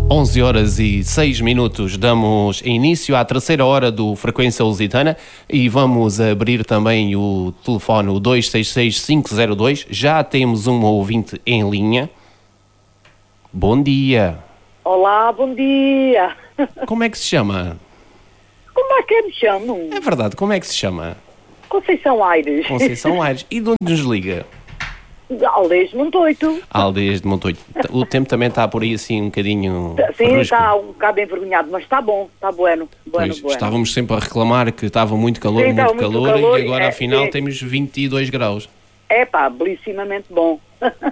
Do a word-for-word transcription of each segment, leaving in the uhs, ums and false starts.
onze horas e seis minutos, damos início à terceira hora do Frequência Lusitana e vamos abrir também o telefone o dois seis seis, cinco zero dois. Já temos um ouvinte em linha. Bom dia. Olá, bom dia. Como é que se chama? Como é que me chamam? É verdade, como é que se chama? Conceição Aires. Conceição Aires. E de onde nos liga? Aldeias de Montoito. Aldeias de Montoito. O tempo também está por aí assim um bocadinho... Sim, farrusco. está um bocado envergonhado, mas está bom, está bueno. bueno, Pois, bueno. Estávamos sempre a reclamar que estava muito calor, Sim, muito, estava muito calor, calor, e agora é, afinal é. temos vinte e dois graus. É pá, belissimamente bom.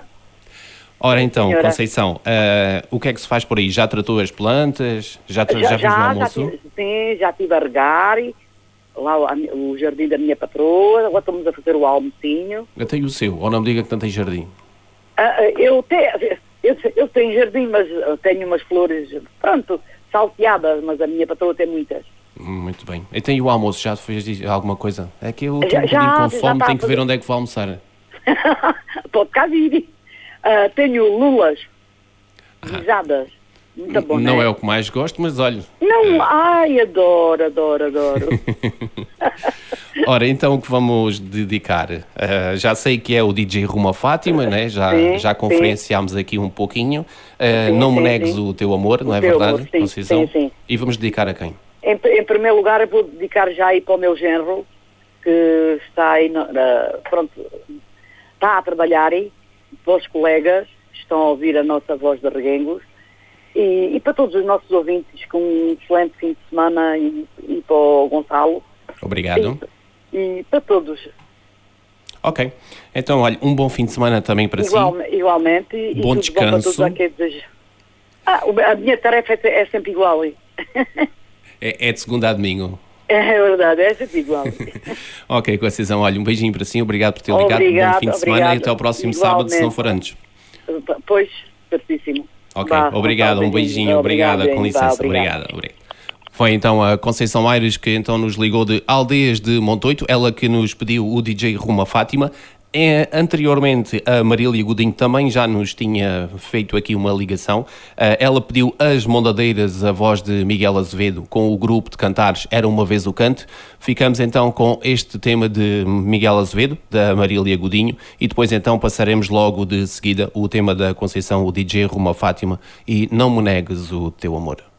Ora então, Senhora. Conceição, eh, o que é que se faz por aí? Já tratou as plantas? Já, tra- já, fez o já, almoço? tive, sim, já estive a regar e lá o, a- o jardim da minha patroa, agora estamos a fazer o almocinho. Eu tenho o seu, ou não me diga que não tem jardim. Ah, ah, eu, te, eu, eu tenho jardim, mas eu tenho umas flores, pronto, salteadas, mas a minha patroa tem muitas. Hum, Muito bem. Eu tenho o almoço, já fez alguma coisa? É que eu Já- estou um já- bocadinho com já fome, está a tenho que ver fazer. onde é que vou almoçar. Pode cá vir. Ah, tenho lulas guisadas. Muito bom, Não né? é o que mais gosto, mas olha. Não, ai, adoro, adoro, adoro. Ora, então o que vamos dedicar? Eh, já sei que é o D J Rumo a Fátima, né? já, Sim, já sim. conferenciámos aqui um pouquinho. Eh, Sim, não me sim, negues sim. o teu amor, não O é teu verdade, amor, sim, Conceição? sim, sim. E vamos dedicar a quem? Em, em primeiro lugar, eu vou dedicar já aí para o meu genro, que está aí, na, na- pronto, está a trabalhar aí, para os colegas que estão a ouvir a nossa voz de Reguengos, e, e para todos os nossos ouvintes, com um excelente fim de semana, e, e para o Gonçalo, Obrigado. e, e para todos, Ok. Então, olha, um bom fim de semana também para si. igual, igualmente, e Bom tudo bom para descanso. todos aqui. Desejo. Ah, o- a minha tarefa é, é sempre igual, hein? É, é de segunda a domingo. É verdade, é sempre igual. Ok, Conceição, olha, um beijinho para si, obrigado por ter ligado. Obrigado, Bom fim de semana e obrigado. até ao próximo sábado, se não Igualmente. for antes. Pois, certíssimo. Ok, Vá, obrigado, um beijinho, obrigada, com Vá, licença, obrigado. obrigada. obrigado. Foi então a Conceição Aires que então nos ligou de Aldeias de Montoito, ela que nos pediu o D J Rumo a Fátima. É, anteriormente a Marília Godinho também já nos tinha feito aqui uma ligação. Eh, ela pediu As Mondadeiras, a voz de Miguel Azevedo, com o grupo de cantares Era Uma Vez o Canto. Ficamos então com este tema de Miguel Azevedo, da Marília Godinho, e depois então passaremos logo de seguida o tema da Conceição, o D J Rumo a Fátima e Não Me Negues o Teu Amor.